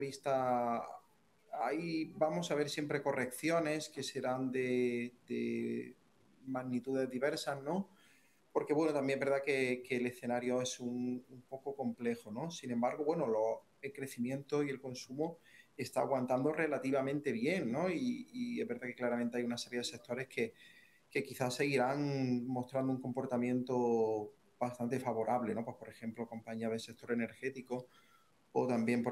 vista, ahí vamos a ver siempre correcciones que serán de magnitudes diversas, ¿no? Porque, bueno, también es verdad que el escenario es un poco complejo, ¿no? Sin embargo, bueno, el crecimiento y el consumo está aguantando relativamente bien, ¿no? Y es verdad que claramente hay una serie de sectores que quizás seguirán mostrando un comportamiento bastante favorable, ¿no? Pues, por ejemplo, compañías del sector energético o también, por